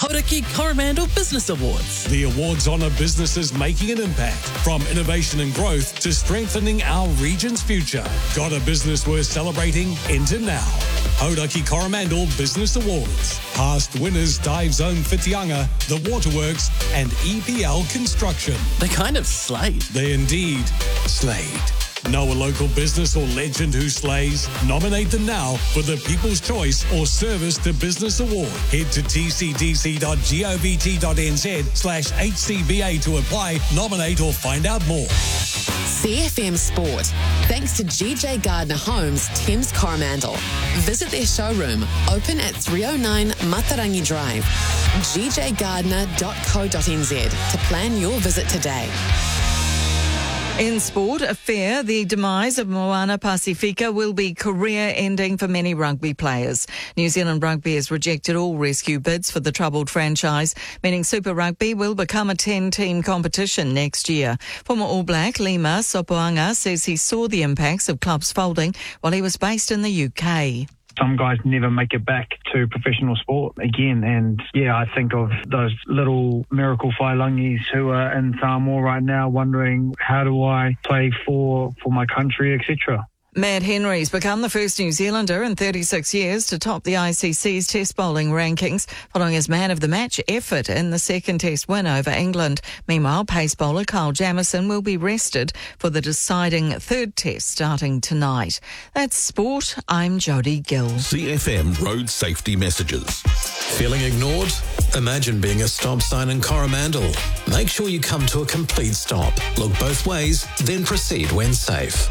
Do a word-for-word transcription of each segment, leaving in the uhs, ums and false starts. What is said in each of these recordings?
Hauraki Coromandel Business Awards. The awards honour businesses making an impact, from innovation and growth to strengthening our region's future. Got a business worth celebrating? Enter now. Hauraki Coromandel Business Awards. Past winners Dive Zone Whitianga, The Waterworks and E P L Construction. They kind of slayed. They indeed slayed. Know a local business or legend who slays? Nominate them now for the People's Choice or Service to Business Award. Head to tcdc.govt.nz slash HCBA to apply, nominate or find out more. C F M Sport. Thanks to G J Gardner Homes, Thames Coromandel. Visit their showroom, open at three oh nine Matarangi Drive. g j gardner dot co dot n z to plan your visit today. In sport, a fear the demise of Moana Pacifica will be career-ending for many rugby players. New Zealand Rugby has rejected all rescue bids for the troubled franchise, meaning Super Rugby will become a ten-team competition next year. Former All Black Lima Sopoanga says he saw the impacts of clubs folding while he was based in the U K. Some guys never make it back to professional sport again. And yeah, I think of those little miracle Whailangis who are in Samoa right now wondering, how do I play for, for my country, et cetera. Matt Henry's become the first New Zealander in thirty-six years to top the I C C's Test bowling rankings, following his man of the match effort in the second Test win over England. Meanwhile, pace bowler Kyle Jamieson will be rested for the deciding third Test starting tonight. That's sport. I'm Jodie Gill. C F M Road Safety Messages. Feeling ignored? Imagine being a stop sign in Coromandel. Make sure you come to a complete stop. Look both ways, then proceed when safe.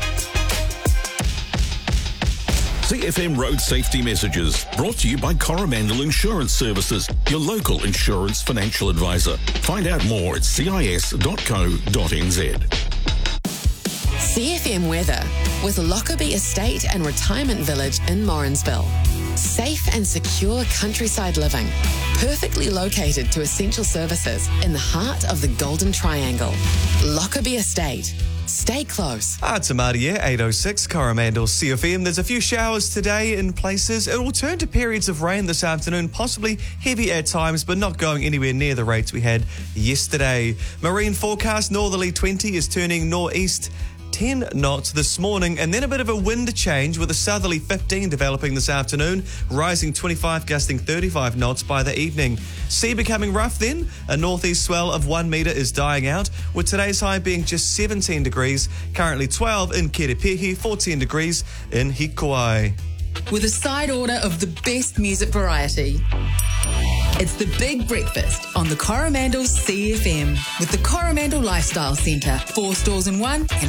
C F M Road Safety Messages, brought to you by Coromandel Insurance Services, your local insurance financial advisor. Find out more at c i s dot co dot n z. C F M weather with Lockerbie Estate and Retirement Village in Morrinsville. Safe and secure countryside living, perfectly located to essential services in the heart of the Golden Triangle. Lockerbie Estate. Stay close. Ah, it's Amadi here, eight oh six Coromandel C F M. There's a few showers today in places. It will turn to periods of rain this afternoon, possibly heavy at times, but not going anywhere near the rates we had yesterday. Marine forecast, northerly twenty is turning northeast ten knots this morning, and then a bit of a wind change with a southerly fifteen developing this afternoon, rising twenty-five, gusting thirty-five knots by the evening. Sea becoming rough then. A northeast swell of one metre is dying out, with today's high being just seventeen degrees, currently twelve in Kerepehi, fourteen degrees in Hikuai. With a side order of the best music variety. It's the Big Breakfast on the Coromandel C F M with the Coromandel Lifestyle Centre. Four stores in one and